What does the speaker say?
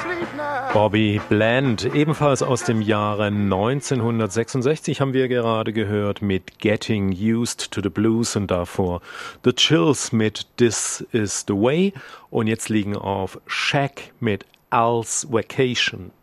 Bobby Bland, ebenfalls aus dem Jahre 1966, haben wir gerade gehört mit Getting Used to the Blues und davor The Chills mit This is the Way und jetzt liegen auf Shaq mit Al's Vacation.